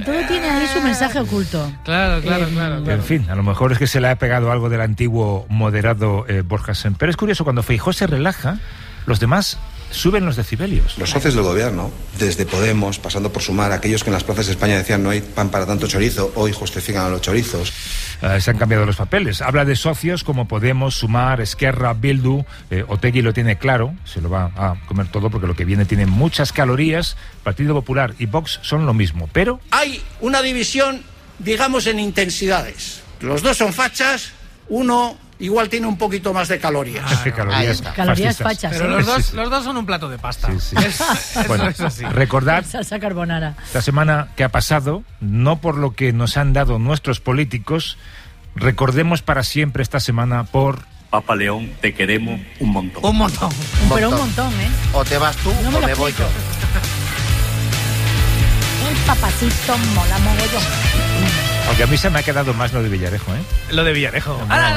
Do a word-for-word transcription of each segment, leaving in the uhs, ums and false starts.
todo tiene ahí su mensaje oculto. Claro, claro, Eh, claro, claro. En fin, a lo mejor es que se le ha pegado algo del antiguo moderado eh, Borja Semper. Es curioso, cuando Feijóo se relaja, los demás suben los decibelios. Los socios del gobierno, desde Podemos, pasando por Sumar, aquellos que en las plazas de España decían no hay pan para tanto chorizo, hoy justifican a los chorizos. Uh, se han cambiado los papeles. Habla de socios como Podemos, Sumar, Esquerra, Bildu. Eh, Otegi lo tiene claro, se lo va a comer todo porque lo que viene tiene muchas calorías. Partido Popular y Vox son lo mismo, pero... Hay una división, digamos, en intensidades. Los dos son fachas, uno igual tiene un poquito más de calorías. Ah, calorías, calorías fachas. Pero ¿eh? los dos, los dos son un plato de pasta. Sí, sí. Es, eso bueno, es así. Recordad Salsa carbonara. esta semana que ha pasado, no por lo que nos han dado nuestros políticos, recordemos para siempre esta semana por... Papa León, te queremos un montón. Un montón. Un Pero un montón, ¿eh? O te vas tú no me o lo me voy yo. El papacito mola mogollón. Aunque a mí se me ha quedado más lo de Villarejo, ¿eh? Lo de Villarejo.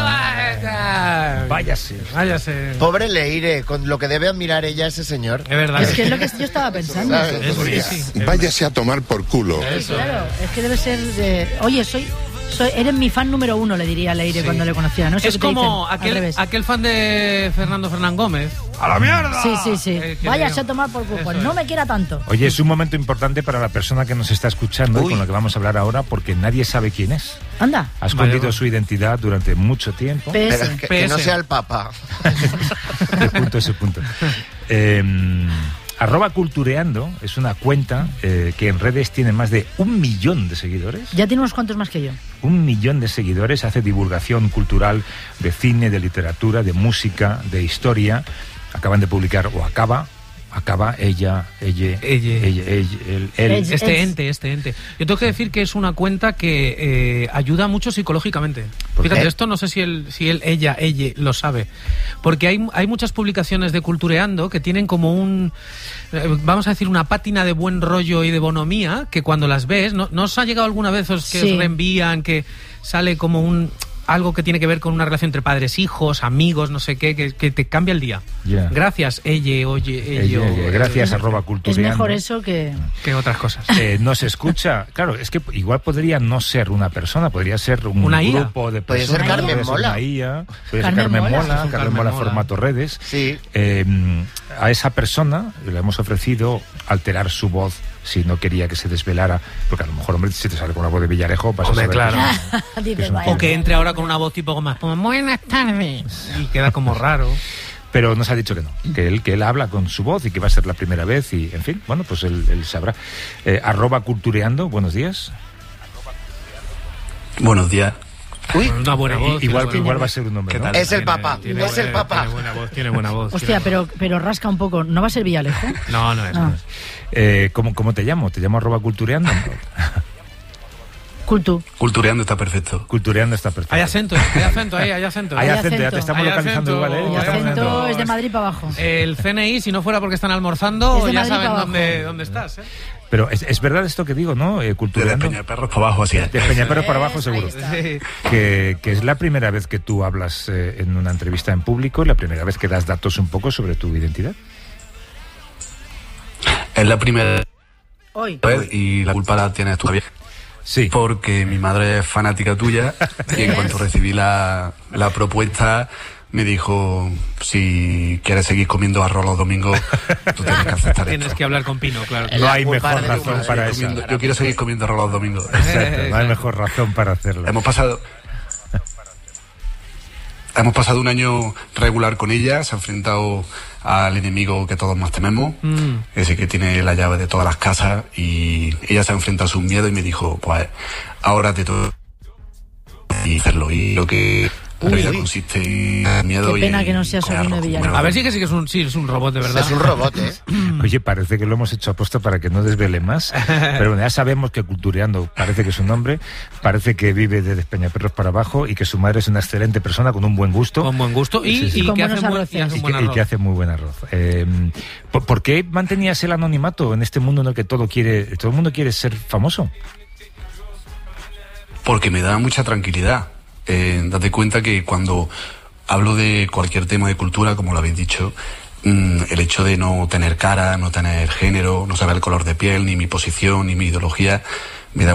Ah, váyase. Váyase. Pobre Leire, con lo que debe admirar ella a ese señor. Es verdad. Es que es lo que yo estaba pensando. Es, sí, sí. Váyase a tomar por culo. Sí, claro, es que debe ser de... Oye, soy... Soy, eres mi fan número uno, le diría a Leire sí. cuando le conocía. No sé es como aquel, aquel fan de Fernando Fernán Gómez. ¡A la mierda! Sí, sí, sí. Eh, Váyase a tomar por cupo. No me quiera tanto. Oye, es un momento importante para la persona que nos está escuchando Uy. y con la que vamos a hablar ahora, porque nadie sabe quién es. Anda. Ha escondido vale, su identidad durante mucho tiempo. P S. Pero que, que no sea el Papa. Ese punto, ese punto. Eh, Arroba Cultureando es una cuenta eh, que en redes tiene más de un millón de seguidores. Ya tiene unos cuantos más que yo. Un millón de seguidores, hace divulgación cultural de cine, de literatura, de música, de historia. Acaban de publicar, o acaba, acaba ella, ella, ella, ella, ella él, él. Este es. ente, este ente. Yo tengo que decir que es una cuenta que eh, ayuda mucho psicológicamente. Fíjate, qué? esto no sé si él, si él, ella, ella lo sabe. Porque hay, hay muchas publicaciones de Cultureando que tienen como un, eh, vamos a decir, una pátina de buen rollo y de bonomía, que cuando las ves, ¿no, ¿no os ha llegado alguna vez os, que sí. os reenvían, que sale como un... algo que tiene que ver con una relación entre padres, hijos, amigos, no sé qué, que, que te cambia el día. Yeah. Gracias, ella, oye, ello. Ella, ella. Gracias, arroba Cultureando. Es mejor eso que... que otras cosas. Eh, no se escucha. Claro, es que igual podría no ser una persona, podría ser un una grupo de personas. Puede ser Carmen Mola. Una I A, puede ser Carmen Mola, Mola Carmen, Carmen Mola, formato redes. Sí. Eh, a esa persona le hemos ofrecido alterar su voz si no quería que se desvelara, porque a lo mejor, hombre, si te sale con una voz de Villarejo, vas hombre, a saber claro. que es, que es o que entre ahora con una voz tipo más, como buenas tardes, y queda como raro. Pero nos ha dicho que no, que él, que él habla con su voz y que va a ser la primera vez y, en fin, bueno, pues él, él sabrá. Eh, arroba Cultureando, buenos días. Buenos días. Uy, una buena voz. Igual, buena igual voz. va a ser un hombre, ¿no? Es el Papa, tiene, es el Papa. Tiene buena voz, tiene buena voz. Hostia, pero, pero rasca un poco. ¿No va a ser Villalejo? No, no es. Ah. No es. Eh, ¿cómo, ¿Cómo te llamo? ¿Te llamo arroba Cultureando? Cultu. Cultureando está perfecto. Cultureando está perfecto. Hay acento, hay acento ahí, hay acento. Hay acento, ya te estamos hay localizando acento, igual, ¿eh? El acento es de Madrid para abajo. El C N I, si no fuera porque están almorzando, ya saben dónde, dónde estás, ¿eh? Pero es, es verdad esto que digo, ¿no? Eh, Cultureando. De Peñaperros para abajo, así es. De Peñaperros para abajo, seguro. Sí. Que, que es la primera vez que tú hablas eh, en una entrevista en público y la primera vez que das datos un poco sobre tu identidad. Es la primera Hoy. vez y la culpa la tienes tú, Javier. Sí. Porque mi madre es fanática tuya y en cuanto recibí la, la propuesta me dijo, si quieres seguir comiendo arroz los domingos, tú tienes que aceptar Tienes esto. que hablar con Pino, claro. No hay mejor razón para eso. Comiendo, yo quiero seguir comiendo arroz los domingos. Exacto, no hay mejor razón para hacerlo. Hemos pasado... Hemos pasado un año regular con ella, se ha enfrentado al enemigo que todos más tememos, mm. ese que tiene la llave de todas las casas, y ella se ha enfrentado a sus miedos y me dijo, pues ahora te toca y hacerlo. Y lo que la vida consiste en miedo. Qué pena y que no sea sobrino de Villanueva. A ver si que sí que es un, sí, es un robot de verdad. Es un robot, ¿eh? Oye, parece que lo hemos hecho aposta para que no desvele más, pero bueno, ya sabemos que Cultureando parece que es un hombre, parece que vive desde Peñaperros para abajo y que su madre es una excelente persona con un buen gusto. Con buen gusto y, sí, sí. y, Con que, hace buenos buen, y, hace y, buen que, y que hace muy buen arroz. Eh, ¿por, ¿Por qué mantenías el anonimato en este mundo en el que todo quiere, todo el mundo quiere ser famoso? Porque me da mucha tranquilidad. Eh, date cuenta que cuando hablo de cualquier tema de cultura, como lo habéis dicho, mmm, el hecho de no tener cara, no tener género, no saber el color de piel, ni mi posición, ni mi ideología,